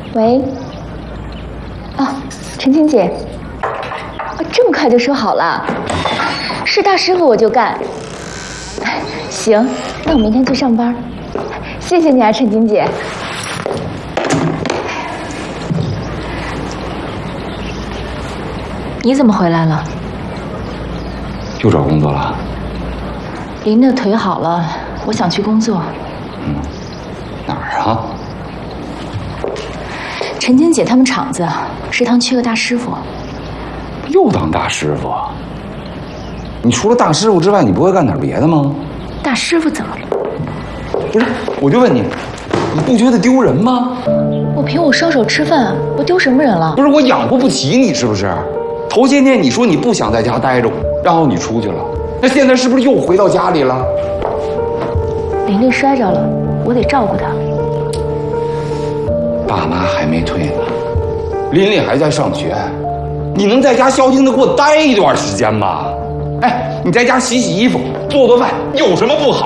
喂。啊，陈青姐，这么快就说好了？是大师傅我就干。行，那我明天去上班。谢谢你啊，陈青姐。你怎么回来了？ 又找工作了？ 林的腿好了，我想去工作。 哪儿啊？ 陈青姐他们厂子食堂缺个大师傅。 又当大师傅？你除了大师傅之外，你不会干点别的吗？ 大师傅怎么了？ 不是，我就问你，你不觉得丢人吗？ 我凭我双手吃饭，我丢什么人了？ 不是，我养活不起你，是不是？头些天你说你不想在家待着，然后你出去了，那现在是不是又回到家里了？ 琳琳摔着了，我得照顾她。 爸妈还没退呢，琳琳还在上学，你能在家消停的给我待一段时间吗？哎，你在家洗洗衣服，做做饭，有什么不好？